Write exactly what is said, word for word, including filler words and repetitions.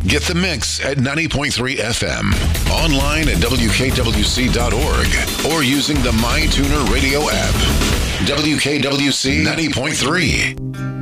Get the mix at ninety point three F M, online at W K W C dot org, or using the MyTuner radio app. W K W C ninety point three.